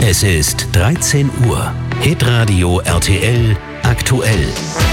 Es ist 13 Uhr. Hitradio RTL aktuell.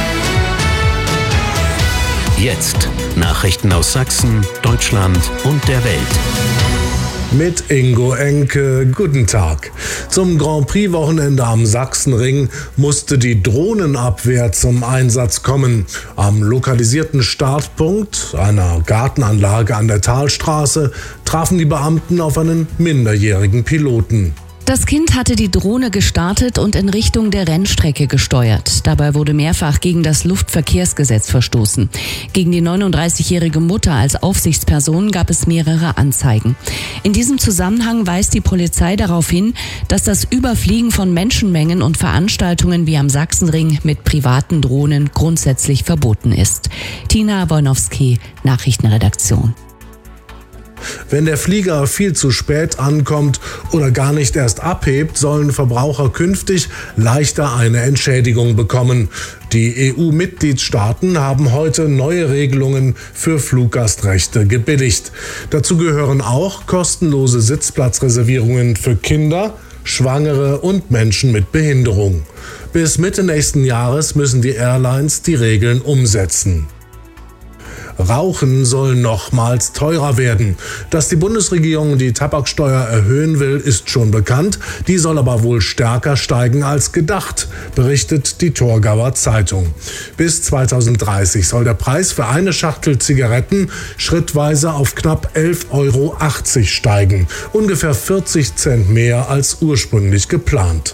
Jetzt Nachrichten aus Sachsen, Deutschland und der Welt. Mit Ingo Enke, guten Tag. Zum Grand Prix-Wochenende am Sachsenring musste die Drohnenabwehr zum Einsatz kommen. Am lokalisierten Startpunkt, einer Gartenanlage an der Talstraße, trafen die Beamten auf einen minderjährigen Piloten. Das Kind hatte die Drohne gestartet und in Richtung der Rennstrecke gesteuert. Dabei wurde mehrfach gegen das Luftverkehrsgesetz verstoßen. Gegen die 39-jährige Mutter als Aufsichtsperson gab es mehrere Anzeigen. In diesem Zusammenhang weist die Polizei darauf hin, dass das Überfliegen von Menschenmengen und Veranstaltungen wie am Sachsenring mit privaten Drohnen grundsätzlich verboten ist. Tina Wojnowski, Nachrichtenredaktion. Wenn der Flieger viel zu spät ankommt oder gar nicht erst abhebt, sollen Verbraucher künftig leichter eine Entschädigung bekommen. Die EU-Mitgliedstaaten haben heute neue Regelungen für Fluggastrechte gebilligt. Dazu gehören auch kostenlose Sitzplatzreservierungen für Kinder, Schwangere und Menschen mit Behinderung. Bis Mitte nächsten Jahres müssen die Airlines die Regeln umsetzen. Rauchen soll nochmals teurer werden. Dass die Bundesregierung die Tabaksteuer erhöhen will, ist schon bekannt. Die soll aber wohl stärker steigen als gedacht, berichtet die Torgauer Zeitung. Bis 2030 soll der Preis für eine Schachtel Zigaretten schrittweise auf knapp 11,80 € steigen. Ungefähr 40 Cent mehr als ursprünglich geplant.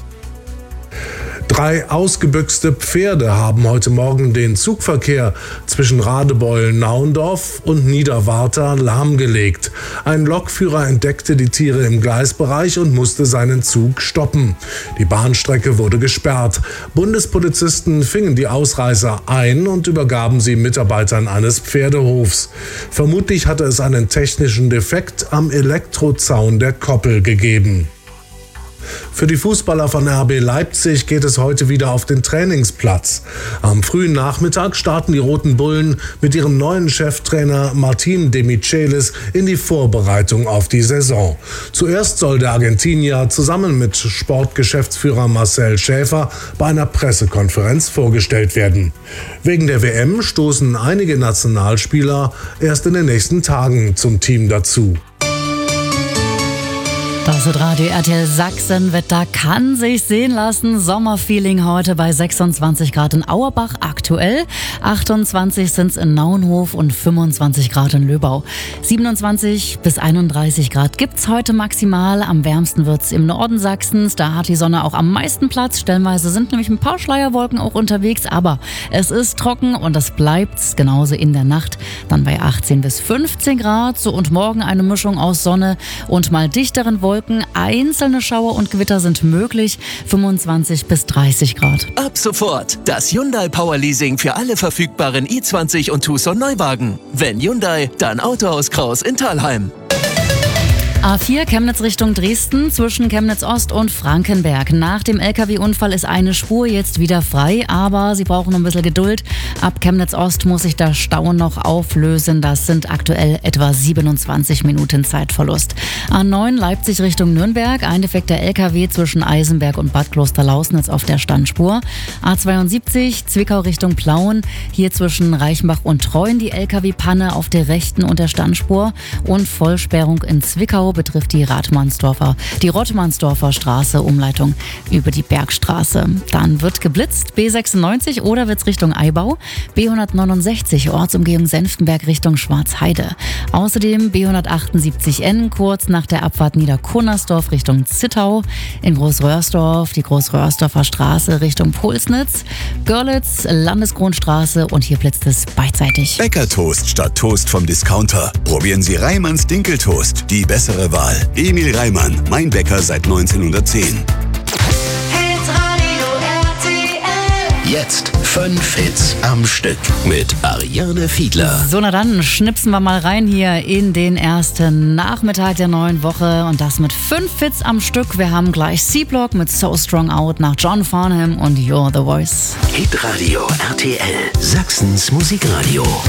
3 ausgebüchste Pferde haben heute Morgen den Zugverkehr zwischen Radebeul-Naundorf und Niederwartha lahmgelegt. Ein Lokführer entdeckte die Tiere im Gleisbereich und musste seinen Zug stoppen. Die Bahnstrecke wurde gesperrt. Bundespolizisten fingen die Ausreißer ein und übergaben sie Mitarbeitern eines Pferdehofs. Vermutlich hatte es einen technischen Defekt am Elektrozaun der Koppel gegeben. Für die Fußballer von RB Leipzig geht es heute wieder auf den Trainingsplatz. Am frühen Nachmittag starten die Roten Bullen mit ihrem neuen Cheftrainer Martin De Michelis in die Vorbereitung auf die Saison. Zuerst soll der Argentinier zusammen mit Sportgeschäftsführer Marcel Schäfer bei einer Pressekonferenz vorgestellt werden. Wegen der WM stoßen einige Nationalspieler erst in den nächsten Tagen zum Team dazu. Das wird Radio RTL Sachsen. Wetter kann sich sehen lassen. Sommerfeeling heute bei 26 Grad in Auerbach aktuell. 28 sind es in Naunhof und 25 Grad in Löbau. 27 bis 31 Grad gibt's heute maximal. Am wärmsten wird's im Norden Sachsens. Da hat die Sonne auch am meisten Platz. Stellenweise sind nämlich ein paar Schleierwolken auch unterwegs. Aber es ist trocken und das bleibt's genauso in der Nacht. Dann bei 18 bis 15 Grad. So, und morgen eine Mischung aus Sonne und mal dichteren Wolken. Einzelne Schauer und Gewitter sind möglich, 25 bis 30 Grad. Ab sofort das Hyundai Power Leasing für alle verfügbaren i20 und Tucson Neuwagen. Wenn Hyundai, dann Autohaus Kraus in Thalheim. A4 Chemnitz Richtung Dresden zwischen Chemnitz Ost und Frankenberg. Nach dem LKW-Unfall ist eine Spur jetzt wieder frei, aber Sie brauchen noch ein bisschen Geduld. Ab Chemnitz Ost muss sich der Stau noch auflösen. Das sind aktuell etwa 27 Minuten Zeitverlust. A9 Leipzig Richtung Nürnberg. Ein defekter LKW zwischen Eisenberg und Bad Klosterlausnitz auf der Standspur. A72 Zwickau Richtung Plauen. Hier zwischen Reichenbach und Treuen die LKW-Panne auf der rechten und der Standspur. Und Vollsperrung in Zwickau betrifft die Rottmannsdorfer Straße, Umleitung über die Bergstraße. Dann wird geblitzt, B96 oder wird's Richtung Eibau, B169 Ortsumgehung Senftenberg Richtung Schwarzheide. Außerdem B178N kurz nach der Abfahrt Niederkunnersdorf Richtung Zittau, in Großröhrsdorf die Großröhrsdorfer Straße Richtung Pulsnitz, Görlitz Landeskronstraße und hier blitzt es beidseitig. Bäckertoast statt Toast vom Discounter. Probieren Sie Reimanns Dinkeltoast, die bessere Wahl. Emil Reimann, mein Bäcker seit 1910. Jetzt 5 Hits am Stück mit Ariane Fiedler. So, na dann schnipsen wir mal rein hier in den ersten Nachmittag der neuen Woche und das mit 5 Hits am Stück. Wir haben gleich C-Block mit So Strong Out nach John Farnham und You're the Voice. Hitradio RTL, Sachsens Musikradio.